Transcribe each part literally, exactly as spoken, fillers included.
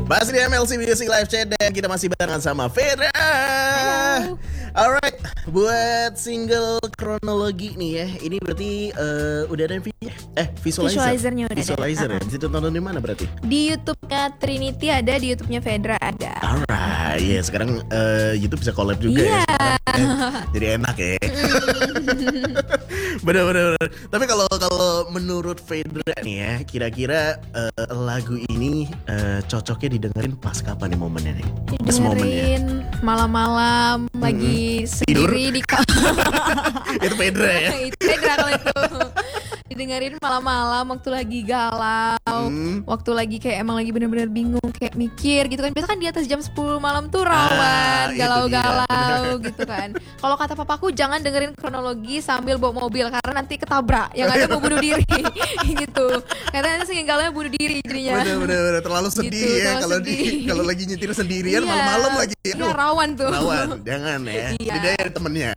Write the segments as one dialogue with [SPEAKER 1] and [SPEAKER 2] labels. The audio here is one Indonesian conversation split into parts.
[SPEAKER 1] Masih di M L C Music Live Chat dan kita masih barengan sama Fedra.
[SPEAKER 2] Halo.
[SPEAKER 1] Alright, buat single kronologi nih ya, ini berarti uh, udah ada vi- eh visualizer.
[SPEAKER 2] Visualizernya udah
[SPEAKER 1] Visualizer
[SPEAKER 2] ada.
[SPEAKER 1] ya. Bisa tonton di mana berarti?
[SPEAKER 2] Di YouTube-nya Trinity ada, di YouTube-nya Fedra ada.
[SPEAKER 1] Alright, ya sekarang uh, YouTube bisa collab juga
[SPEAKER 2] Iya.
[SPEAKER 1] ya. Eh, jadi enak ya. Bener-bener. Tapi kalau kalau menurut Fedra nih ya, kira-kira uh, lagu ini uh, cocoknya didengerin pas kapan nih momennya nih? Pas momennya.
[SPEAKER 2] Dengerin malam-malam
[SPEAKER 1] Mm-mm.
[SPEAKER 2] lagi sendiri di kamar.
[SPEAKER 1] Itu Fedra ya.
[SPEAKER 2] Itu Fedra kalau itu. Didengerin malam-malam waktu lagi galau,
[SPEAKER 1] Hmm.
[SPEAKER 2] waktu lagi kayak emang lagi bener-bener bingung, kayak mikir gitu kan. Biasa kan di atas jam sepuluh malam tuh
[SPEAKER 1] Ah,
[SPEAKER 2] rawan,
[SPEAKER 1] itu
[SPEAKER 2] galau-galau gitu kan. Kalau kata papaku jangan dengerin kronologi sambil bawa mobil karena nanti ketabrak, yang ada mau bunuh diri gitu. Karena nanti saking galaunya bunuh diri jadinya.
[SPEAKER 1] Bener-bener terlalu sedih
[SPEAKER 2] Gitu,
[SPEAKER 1] ya
[SPEAKER 2] terlalu
[SPEAKER 1] kalau di
[SPEAKER 2] sedih.
[SPEAKER 1] kalau lagi nyetir sendirian
[SPEAKER 2] Iya.
[SPEAKER 1] malam-malam lagi.
[SPEAKER 2] Iya,
[SPEAKER 1] Aduh,
[SPEAKER 2] rawan tuh.
[SPEAKER 1] Rawan, jangan ya.
[SPEAKER 2] Iya.
[SPEAKER 1] Jadi dari temennya.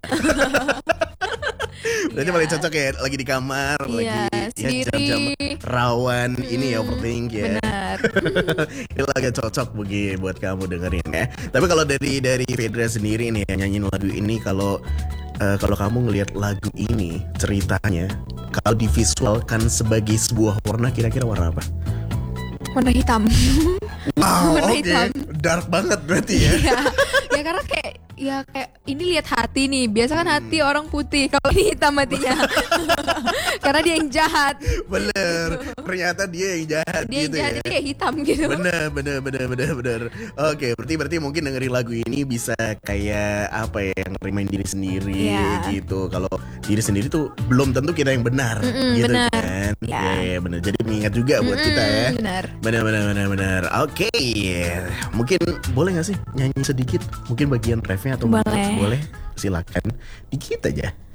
[SPEAKER 1] Berarti
[SPEAKER 2] Iya.
[SPEAKER 1] paling cocok ya lagi di kamar,
[SPEAKER 2] Iya,
[SPEAKER 1] lagi ya
[SPEAKER 2] sendiri.
[SPEAKER 1] jam-jam rawan ini ya overthink ya.
[SPEAKER 2] Benar.
[SPEAKER 1] Ini lagu cocok bagi buat kamu dengerin ya. Tapi kalau dari dari Fedra sendiri nih yang nyanyiin lagu ini, kalau eh, kalau kamu ngelihat lagu ini ceritanya, kalau divisualkan sebagai sebuah warna, kira-kira warna apa?
[SPEAKER 2] Warna hitam.
[SPEAKER 1] Wow,
[SPEAKER 2] Warna
[SPEAKER 1] oke,
[SPEAKER 2] hitam.
[SPEAKER 1] dark banget berarti ya.
[SPEAKER 2] Iya. Ya karena kayak ya kayak ini lihat hati nih. Biasa kan hati orang putih, kalau ini hitam hatinya. Karena dia yang jahat.
[SPEAKER 1] Bener, ternyata dia yang jahat
[SPEAKER 2] Dia yang
[SPEAKER 1] gitu
[SPEAKER 2] jahat
[SPEAKER 1] ya.
[SPEAKER 2] itu kayak hitam gitu.
[SPEAKER 1] Bener, bener, bener, bener, bener. Oke, berarti berarti mungkin dengerin lagu ini bisa kayak apa ya, yang remind diri sendiri
[SPEAKER 2] Iya.
[SPEAKER 1] gitu. Kalau diri sendiri tuh belum tentu kita yang benar,
[SPEAKER 2] Mm-mm,
[SPEAKER 1] gitu
[SPEAKER 2] benar.
[SPEAKER 1] kan.
[SPEAKER 2] Iya.
[SPEAKER 1] Iya, bener. Jadi mengingat juga buat
[SPEAKER 2] Mm-mm,
[SPEAKER 1] kita ya.
[SPEAKER 2] benar.
[SPEAKER 1] Bener, bener, bener, bener. Oke, mungkin boleh nggak sih nyanyi sedikit? Mungkin bagian refnya atau
[SPEAKER 2] Boleh.
[SPEAKER 1] boleh? Silakan, dikit aja.